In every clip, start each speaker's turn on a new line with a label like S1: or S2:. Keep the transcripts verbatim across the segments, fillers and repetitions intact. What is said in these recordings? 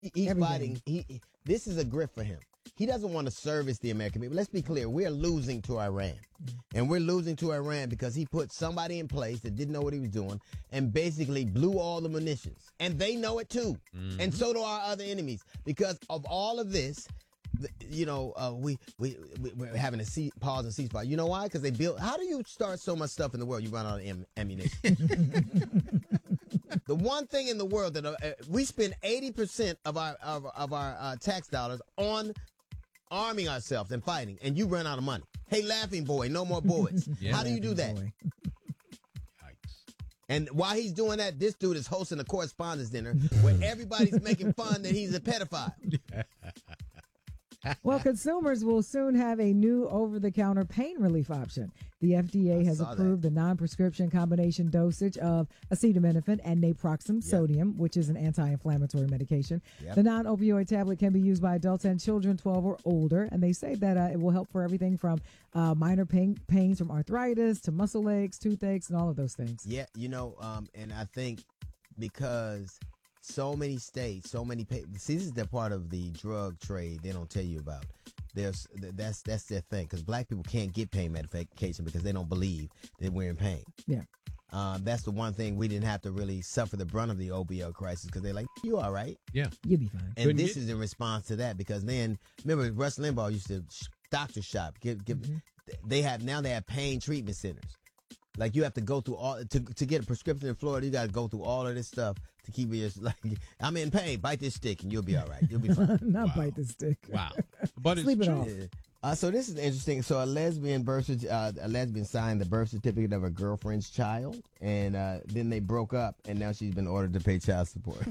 S1: He, he's
S2: Every
S1: fighting.
S2: day.
S1: He, he- this is a grift for him. He doesn't want to service the American people. Let's be clear. We're losing to Iran. And we're losing to Iran because he put somebody in place that didn't know what he was doing and basically blew all the munitions. And they know it too. And so do our other enemies. Because of all of this, th- you know, uh, we, we, we, we're having a cease, pause and ceasefire. You know why? Because they built, how do you start so much stuff in the world? You run out of am- ammunition. The one thing in the world that uh, uh, we spend eighty percent of our of, of our uh, tax dollars on arming ourselves and fighting, and you run out of money. Hey, laughing boy, no more bullets.
S3: Yeah.
S1: How do you do that?
S2: Boy.
S3: Yikes.
S1: And while he's doing that, this dude is hosting a correspondence dinner where everybody's making fun that he's a pedophile.
S2: Well, consumers will soon have a new over-the-counter pain relief option. The F D A
S1: I
S2: has
S1: saw
S2: approved the non-prescription combination dosage of acetaminophen and naproxen sodium, which is an anti-inflammatory medication.
S1: Yep.
S2: The non-opioid tablet can be used by adults and children twelve or older, and they say that uh, it will help for everything from uh, minor pain, pains from arthritis to muscle aches, toothaches, and all of those things.
S1: Yeah, you know, um, and I think because so many states, so many, pa- see, this is the part of the drug trade they don't tell you about. There's that's that's their thing because black people can't get pain medication because they don't believe that we're in pain.
S2: Yeah.
S1: Um, that's the one thing we didn't have to really suffer the brunt of the opioid crisis because they're like, you all right.
S3: Yeah.
S2: You'll be fine.
S1: And
S3: Couldn't
S1: this
S3: get-
S1: is in response to that because then, remember, Rush Limbaugh used to sh- doctor shop. Give, give, They have, now they have pain treatment centers. Like you have to go through all, to to get a prescription in Florida, you got to go through all of this stuff to keep you, like, I'm in pain, bite this stick and you'll be all right. You'll be fine.
S2: Not
S3: Wow.
S2: bite the stick.
S3: Wow. But it's
S2: Sleep it
S3: true.
S2: off.
S1: Yeah. Uh, so this is interesting. So a lesbian birth, cer- uh, a lesbian signed the birth certificate of her girlfriend's child, and uh, then they broke up, and now she's been ordered to pay child support.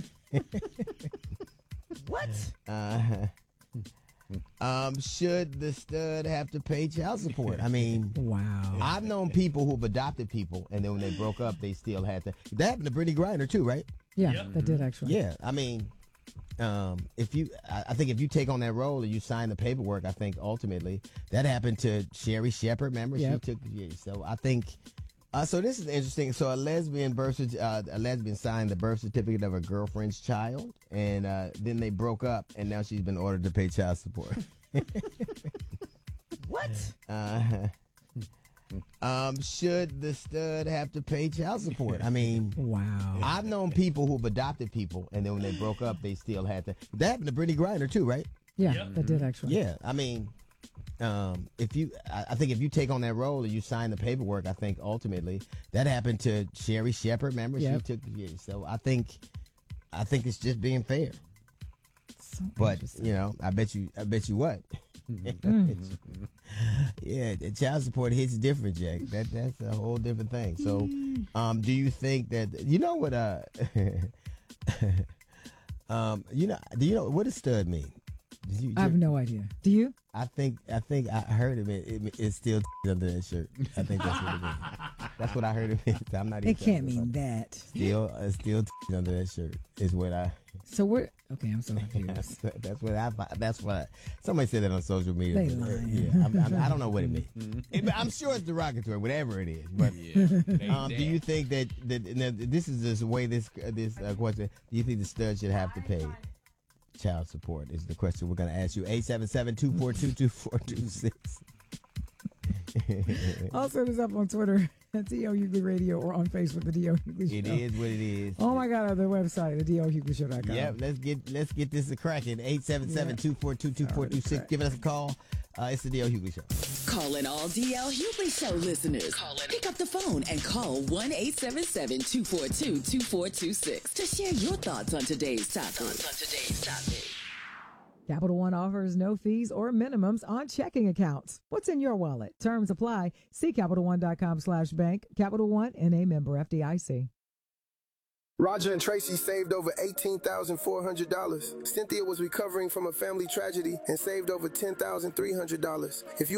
S2: What?
S1: Uh, um, should the stud have to pay child support? I mean,
S2: Wow.
S1: I've known people who've adopted people, and then when they broke up, they still had to. That happened to Brittany Griner too, right?
S2: Yeah,
S4: Yep.
S2: that did actually.
S1: Yeah, I mean, um, if you, I, I think if you take on that role and you sign the paperwork, I think ultimately that happened to Sherry Shepard. Remember,
S2: Yep.
S1: she took. Yeah, so I think. Uh, so this is interesting. So a lesbian birth, cer- uh, a lesbian signed the birth certificate of her girlfriend's child, and uh, then they broke up, and now she's been ordered to pay child support.
S2: What?
S1: Uh, um, should the stud have to pay child support? I mean.
S2: Wow.
S1: I've known people who've adopted people, and then when they broke up, they still had to. That happened to Brittany Griner too, right?
S2: Yeah,
S4: Yep.
S2: that did actually.
S1: Yeah, I mean, um, if you, I, I think if you take on that role and you sign the paperwork, I think ultimately that happened to Sherry Shepard. Remember,
S2: Yep.
S1: she took. Yeah, so I think, I think it's just being fair.
S2: So
S1: But
S2: interesting.
S1: you know, I bet you, I bet you what.
S2: Mm.
S1: Yeah, the child support hits different, Jack. That that's a whole different thing. So, um, do you think that you know what? Uh, um, you know, do you know what does stud mean? Did you,
S2: I have no idea. Do you?
S1: I think I think I heard of it. it it's still under that shirt. I think that's what it means. That's what I heard of it. I'm not. even
S2: It can't
S1: sure.
S2: mean that.
S1: Still, uh, still under that shirt is what I.
S2: So we're okay. I'm so
S1: That's,
S2: confused.
S1: that's what I. That's what I, somebody said that on social media.
S2: They
S1: but, uh,
S2: lying.
S1: yeah, I'm, I'm, I don't know what it means. It- but I'm sure it's derogatory, whatever it is. But
S3: Yeah. They
S1: um, do
S3: dead.
S1: you think that that now, this is just the way this uh, this uh, question? Do you think the stud should have to pay child support? Is the question we're going to ask you. eight seven seven, two four two, two four two six.
S2: Also, it's up on Twitter at D O Hughley Radio or on Facebook, the D O Hughley Show.
S1: It is what it is.
S2: Oh my God, the website, the D O Hughley Show dot com.
S1: Yep, let's get let's get this a cracking. eight seven seven, two four two, two four two six. Giving us a call. Uh, it's the D L Hughley Show.
S5: Calling all D L Hughley Show listeners. Pick up the phone and call one eight seven seven, two four two, two four two six to share your thoughts on today's topic. on today's topic.
S2: Capital One offers no fees or minimums on checking accounts. What's in your wallet? Terms apply. See Capital One dot com slash bank. Capital One and a member F D I C.
S6: Roger and Tracy saved over eighteen thousand four hundred dollars. Cynthia was recovering from a family tragedy and saved over ten thousand three hundred dollars. If you